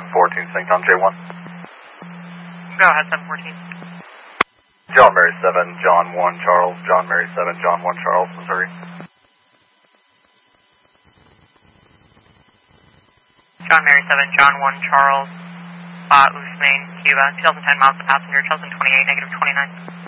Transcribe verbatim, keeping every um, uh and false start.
seven fourteen, Saint John J one. Go ahead, seven fourteen. John Mary seven, John one, Charles. John Mary seven, John one, Charles, Missouri. John Mary seven, John one, Charles, uh, Usmain, Cuba, two thousand ten miles to passenger, two thousand twenty-eight, negative twenty-nine.